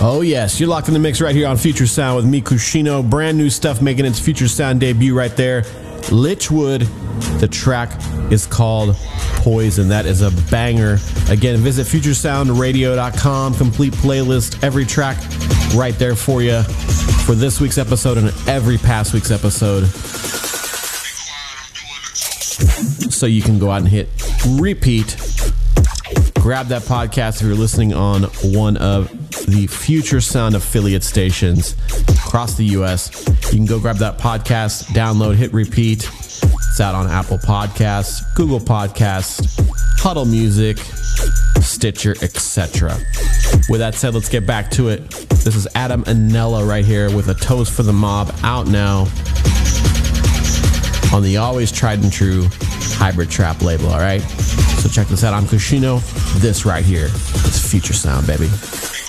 Oh yes, you're locked in the mix right here on Future Sound with me, Kushino. Brand new stuff making its Future Sound debut right there. Lichwood. The track is called Poison. That is a banger. Again, visit futuresoundradio.com. Complete playlist, every track right there for you for this week's episode and every past week's episode. So you can go out and hit repeat. Grab that podcast if you're listening on one of the Future Sound affiliate stations across the U.S. You can go grab that podcast, download, hit repeat. It's out on Apple Podcasts, Google Podcasts, Huddle Music, Stitcher, etc. With that said, let's get back to it. This is Adam Anella right here with A Toast for the Mob, out now on the always tried and true Hybrid Trap label, all right? So check this out. I'm Kushino. This right here is Future Sound, baby.